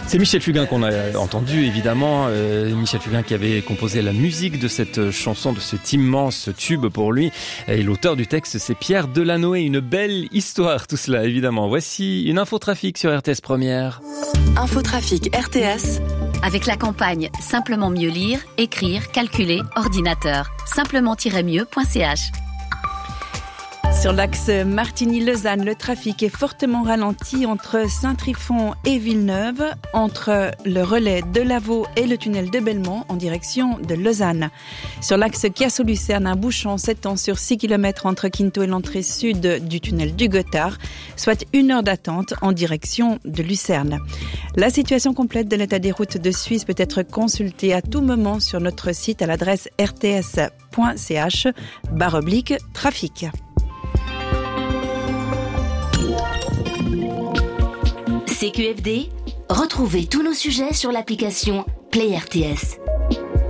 C'est Michel Fugain qu'on a entendu, évidemment. Michel Fugain qui avait composé la musique de cette chanson, de cet immense tube pour lui. Et l'auteur du texte, c'est Pierre Delanoë. Une belle histoire, tout cela, évidemment. Voici une infotrafic sur RTS Première. Infotrafic RTS. Avec la campagne Simplement mieux lire, écrire, calculer, ordinateur. Simplement-mieux.ch. Sur l'axe Martigny-Lausanne, le trafic est fortement ralenti entre Saint-Trifon et Villeneuve, entre le relais de Lavaux et le tunnel de Belmont en direction de Lausanne. Sur l'axe Chiasso-Lucerne, un bouchon s'étend sur 6 km entre Quinto et l'entrée sud du tunnel du Gothard, soit 1 heure d'attente en direction de Lucerne. La situation complète de l'état des routes de Suisse peut être consultée à tout moment sur notre site à l'adresse rts.ch/trafic. CQFD, retrouvez tous nos sujets sur l'application Play RTS.